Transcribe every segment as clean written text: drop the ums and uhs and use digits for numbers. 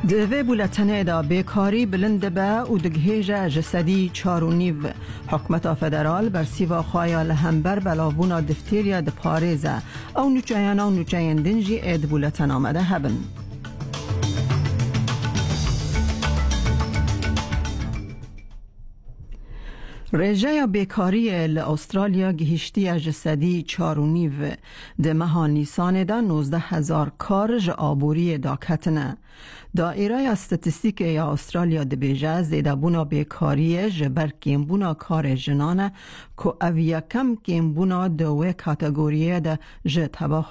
دوی بولتنه دا بیکاری بلند به و دگهیج جسدی چارونیو حکمت فدرال بر سیوا خوایا لهمبر بلاوونا دفتیریا د پاریزه او نوچایانا و نوچاین دنجی اید بولتن آمده هبن. رژه بیکاری لأسترالیا گهشتی جسدی چارونیو ده مها نیسان دا 19,000 کار ج آبوری دا کتنه. دائره استاتستیک یا استرالیا ده بیجه زیده بونا بیکاری جبر کمبونا کار جنانه که اویا کم کمبونا دوه کاتگوریه ده جتباخ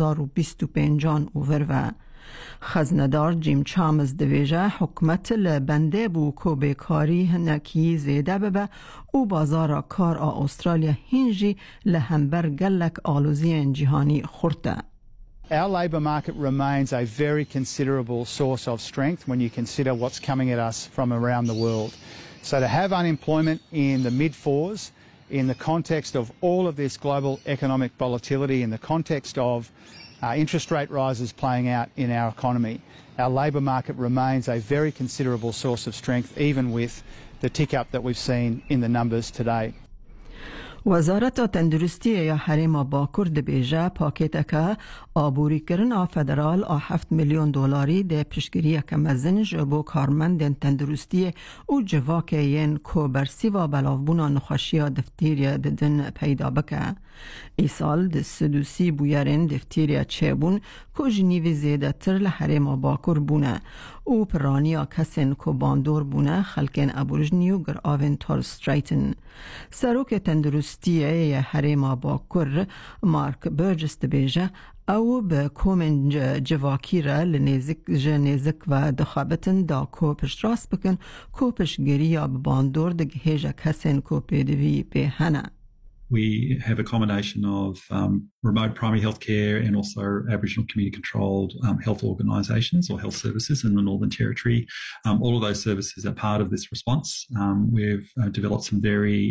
2025 اوور خزندار جیم چامز دویجه حکمت لبنده بو که بیکاری هنکی زیده ببه او بازار کار استرالیا هنجی لهمبر گلک آلوزی جهانی خورده. Our labour market remains a very considerable source of strength when you consider what's coming at us from around the world. So to have unemployment in the mid-fours, in the context of all of this global economic volatility, in the context of interest rate rises playing out in our economy, our labour market remains a very considerable source of strength, even with the tick-up that we've seen in the numbers today. وزارت تندرستی یا حریم باکور ده بیجه پاکت که آبوری کرن فدرال 7 میلیون دلاری ده پیشگیری که مزنج بو کارمند تندرستی او جواکه ین کو برسی و بلاوبونا نخوشی دفتیری دن پیدا بکه. ای سال ده سدوسی بویرین دفتیری چه بون کو جنیوی زیده تر لحریم باکور بونه او پرانیا کسین کو باندور بونه خلکین ابورجنیو گر آوین تور ستریتن. سروک تندرستی یا حریم باکور مارک برجست بیجه او به کومن جواکی را لنیزک و دخابتن دا کوپش راست بکن کوپش گری یا باندور ده گهیجه کسین کوپیدوی به هنه. We have a combination of remote primary health care and also Aboriginal community-controlled health organisations or health services in the Northern Territory. All of those services are part of this response. We've developed some very